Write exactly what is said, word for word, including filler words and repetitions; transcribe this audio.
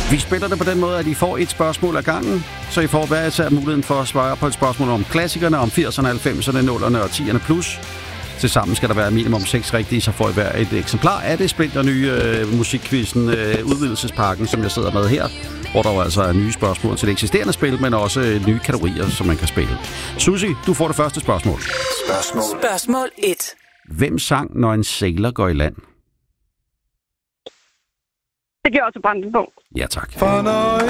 Vi spiller det på den måde, at I får et spørgsmål ad gangen, så I får hver især muligheden for at svare på et spørgsmål om klassikerne, om firserne, halvfemserne, nullerne og tierne plus. Tilsammen skal der være minimum seks rigtige, så får I hver et eksemplar af det splinter nye øh, musikquizzen, øh, udvidelsespakken, som jeg sidder med her, hvor der jo altså er nye spørgsmål til det eksisterende spil, men også øh, nye kategorier, som man kan spille. Susie, du får det første spørgsmål. Spørgsmål. Spørgsmål et. Hvem sang, når en sailor går i land? Det gjorde også Brandenburg. Ja, tak.